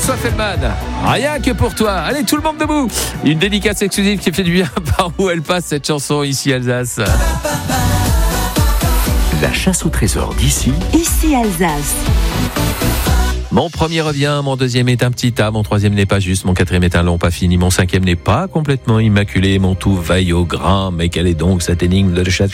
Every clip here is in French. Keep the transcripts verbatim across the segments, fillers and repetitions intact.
François Feldman, rien que pour toi. Allez, tout le monde debout. Une dédicace exclusive qui fait du bien par où elle passe cette chanson ici Alsace. La chasse au trésor d'ici. Ici Alsace. Mon premier revient, mon deuxième est un petit tas, mon troisième n'est pas juste, mon quatrième est un long pas fini, mon cinquième n'est pas complètement immaculé, mon tout veille au grain. Mais quelle est donc cette énigme de chasse?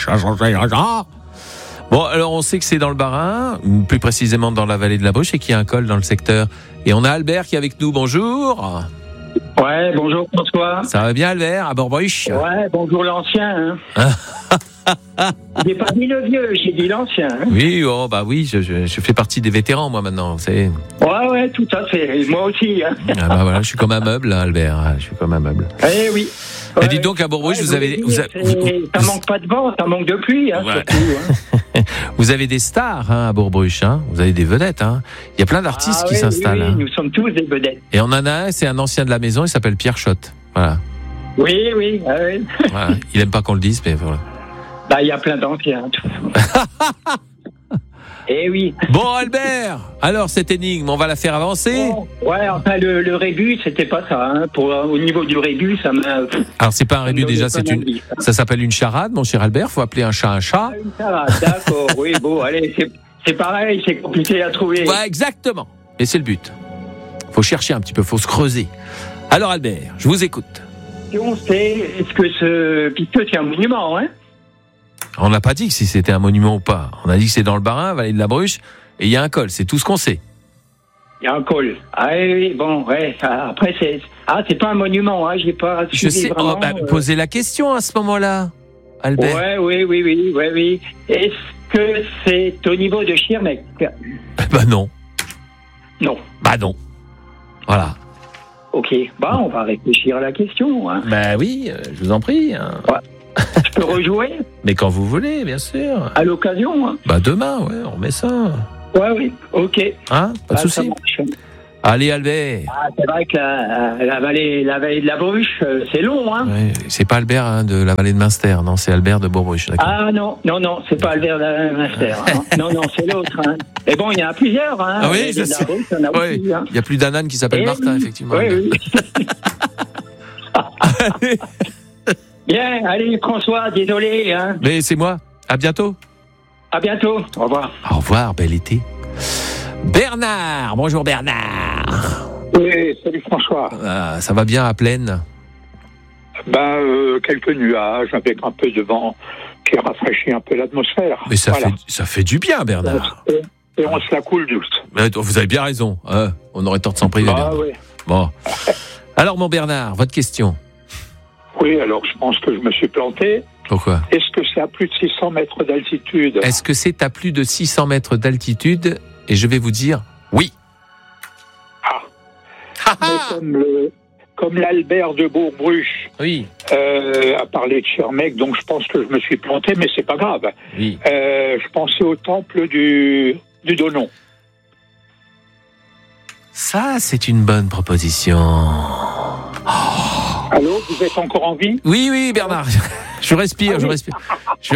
Bon, alors on sait que c'est dans le Bas-Rhin, plus précisément dans la vallée de la Bruche, et qu'il y a un col dans le secteur. Et on a Albert qui est avec nous, bonjour. Ouais, bonjour François. Ça va bien Albert, à Borbruche? Ouais, bonjour l'ancien. Hein. J'ai pas dit le vieux, j'ai dit l'ancien. Hein. Oui, oh, bah oui, je, je, je fais partie des vétérans moi maintenant. C'est... Ouais, ouais, tout à fait, moi aussi. Hein. Ah bah voilà, je suis comme un meuble là, Albert, je suis comme un meuble. Eh oui. Ouais, Et dites donc à Borbruche, ouais, vous avez... Vous avez vous, ça manque pas de vent, ça manque de pluie. Hein, ouais. surtout, hein. Vous avez des stars hein, à Borbruche, hein. Vous avez des vedettes. Hein. Il y a plein d'artistes ah, qui oui, s'installent. Oui, oui, hein. nous sommes tous des vedettes. Et on en a un, c'est un ancien de la maison, il s'appelle Pierre Schott. Voilà. Oui, oui. Ah, oui. Voilà. Il aime pas qu'on le dise, mais voilà. Bah, il y a plein d'anciens. Eh oui. Bon Albert, alors cette énigme, on va la faire avancer. Bon, ouais, enfin le, le rébus, c'était pas ça. Hein. Pour, au niveau du rébus, ça m'a... Alors c'est pas un rébus déjà, c'est une... ça s'appelle une charade, mon cher Albert. Faut appeler un chat un chat. Ah, une charade, d'accord. Oui, bon, allez, c'est, c'est pareil, c'est compliqué à trouver. Ouais, exactement. Et c'est le but. Faut chercher un petit peu, faut se creuser. Alors Albert, je vous écoute. La question c'est, est-ce que ce puisque c'est un monument, hein? On n'a pas dit que si c'était un monument ou pas. On a dit que c'est dans le Bas-Rhin, vallée de la Bruche, et il y a un col. C'est tout ce qu'on sait. Il y a un col. Ah oui, bon, ouais. Ça, après, c'est ah, c'est pas un monument, hein. J'ai pas. Je sais. Vraiment, Oh, bah, euh... posez la question à ce moment-là, Albert. Ouais, oui, oui, oui, oui, oui. Est-ce que c'est au niveau de Schirmeck? Bah non. Non. Bah non. Voilà. Ok. Bah, on va réfléchir à la question. Hein. Bah oui, euh, je vous en prie. Hein. Ouais. Je peux rejouer? Mais quand vous voulez, bien sûr. À l'occasion, hein. Bah demain, ouais, on met ça. Ouais, oui, ok. Hein? Pas de ah, souci. Allez, Albert. Ah, c'est vrai que la, la, vallée, la vallée de la Bruche, c'est long, hein. Ouais, c'est pas Albert hein, de la vallée de Münster, non, c'est Albert de Borbruche. D'accord. Ah non, non, non, c'est pas Albert de Münster. Hein. Non, non, c'est l'autre. Hein. Et bon, il y en a plusieurs. Hein. Ah oui, je sais. Bruche, il y en a ouais. aussi, hein. Il y a plus d'un âne qui s'appelle Et Martin, oui. effectivement. Oui, oui. Bien, allez François, désolé. Hein. Mais c'est moi. À bientôt. À bientôt. Au revoir. Au revoir, bel été. Bernard, bonjour Bernard. Oui, salut François. Ah, ça va bien à Plaine? Ben, euh, quelques nuages avec un peu de vent qui rafraîchit un peu l'atmosphère. Mais ça, voilà. fait, ça fait du bien, Bernard. Et, et on se la coule douce. Mais vous avez bien raison. Hein, on aurait tort de s'en priver. Bah, Bernard. oui. Bon. Alors, mon Bernard, votre question. Oui, alors je pense que je me suis planté. Pourquoi? Est-ce que c'est à plus de six cents mètres d'altitude? Est-ce que c'est à plus de six cents mètres d'altitude? Et je vais vous dire oui. Ah. Ah Mais ah comme, le, comme l'Albert de Bourg-Bruche oui. euh, a parlé de Schirmeck, donc je pense que je me suis planté, mais c'est pas grave. Oui. Euh, je pensais au temple du, du Donon. Ça, c'est une bonne proposition. Allô, vous êtes encore en vie? Oui, oui, Bernard. Je respire, je respire. Je...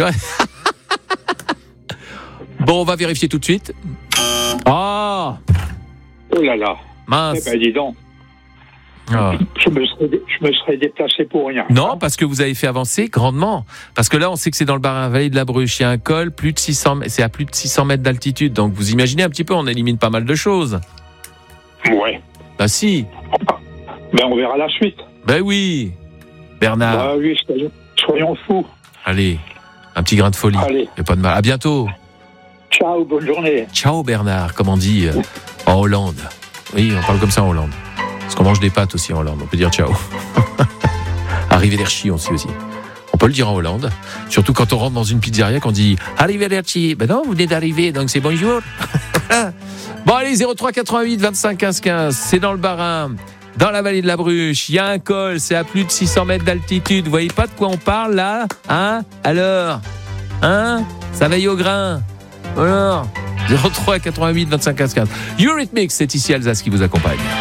Bon, on va vérifier tout de suite. Oh, Oh là là. mince. Eh ben, dis donc. Oh. Je me, serais, je me serais déplacé pour rien. Non, parce que vous avez fait avancer grandement. Parce que là, on sait que c'est dans le Bas-Rhin, vallée de la Bruche. Il y a un col, plus de six cents, c'est à plus de six cents mètres d'altitude. Donc, vous imaginez un petit peu, on élimine pas mal de choses. Ouais. Bah si. Ben, on verra la suite. Ben oui. Bernard. Ah oui, soyons fous. Allez, un petit grain de folie. Allez. Y a pas de mal. À bientôt. Ciao, bonne journée. Ciao Bernard, comme on dit euh, en Hollande. Oui, on parle comme ça en Hollande. Parce qu'on mange des pâtes aussi en Hollande, on peut dire ciao. Arrivederci aussi aussi. On peut le dire en Hollande. Surtout quand on rentre dans une pizzeria, qu'on dit Arrivederci. Ben non, vous venez d'arriver, donc c'est bonjour. Bon allez, zéro trois quatre-vingt-huit vingt-cinq quinze quinze, c'est dans le Bas-Rhin, dans la vallée de la Bruche. Il y a un col, c'est à plus de six cents mètres d'altitude. Vous voyez pas de quoi on parle là? Hein? Alors? Hein? Ça veille au grain. Alors, zéro trois quatre-vingt-huit vingt-cinq quinze quinze. Eurythmics, c'est ici Alsace qui vous accompagne.